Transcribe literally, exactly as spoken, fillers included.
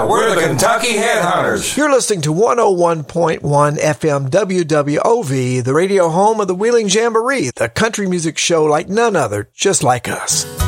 Yeah, we're the Kentucky Headhunters. You're listening to one oh one point one F M W W O V, the radio home of the Wheeling Jamboree, the country music show like none other, just like us.